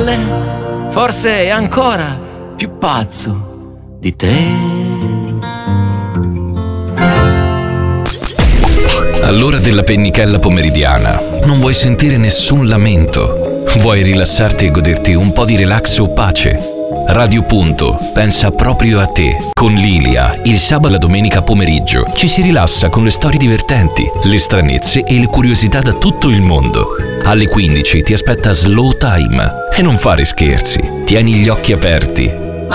spalle, forse è ancora più pazzo di te. All'ora della pennichella pomeridiana non vuoi sentire nessun lamento, vuoi rilassarti e goderti un po' di relax o pace. Radio Punto pensa proprio a te. Con Lilia, il sabato e la domenica pomeriggio ci si rilassa con le storie divertenti, le stranezze e le curiosità da tutto il mondo. Alle 15 ti aspetta Slow Time e non fare scherzi, tieni gli occhi aperti